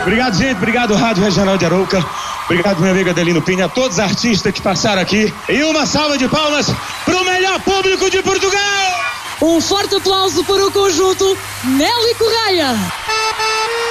Obrigado, gente. Obrigado, Rádio Regional de Arouca. Obrigado, meu amigo Adelino Pinha, a todos os artistas que passaram aqui. E uma salva de palmas para o melhor público de Portugal. Um forte aplauso para o conjunto Nelly Correia.